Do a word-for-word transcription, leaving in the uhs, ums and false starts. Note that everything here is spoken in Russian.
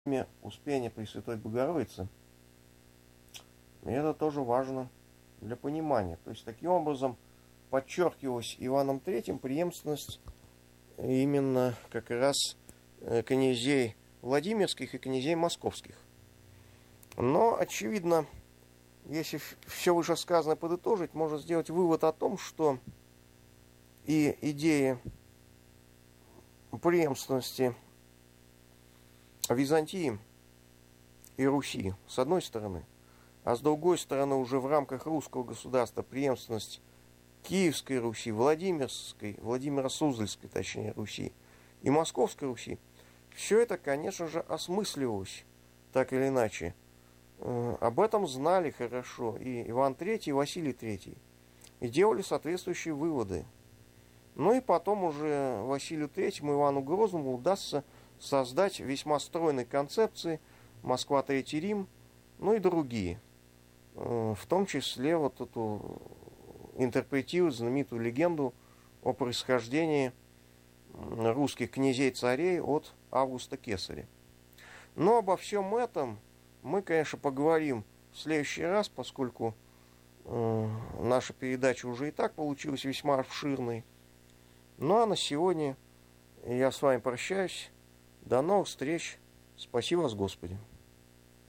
Успения Пресвятой Богородицы. И это тоже важно для понимания. То есть, таким образом, подчеркивалась Иваном Третьим преемственность именно как раз князей Владимирских и князей Московских. Но, очевидно, если все вышесказанное подытожить, можно сделать вывод о том, что и идеи преемственности Византии и Руси, с одной стороны, а с другой стороны, уже в рамках русского государства преемственность Киевской Руси, Владимирской, Владимиро-Суздальской, точнее, Руси и Московской Руси, все это, конечно же, осмысливалось так или иначе. Об этом знали хорошо и Иван Третий, и Василий Третий, и делали соответствующие выводы. Ну и потом уже Василию Третьему, Ивану Грозному удастся создать весьма стройные концепции «Москва, Третий Рим», ну и другие. В том числе вот эту интерпретируют знаменитую легенду о происхождении русских князей-царей от Августа Кесаря. Но обо всем этом мы, конечно, поговорим в следующий раз, поскольку э, наша передача уже и так получилась весьма обширной. Ну а на сегодня я с вами прощаюсь. До новых встреч. Спаси вас, Господи.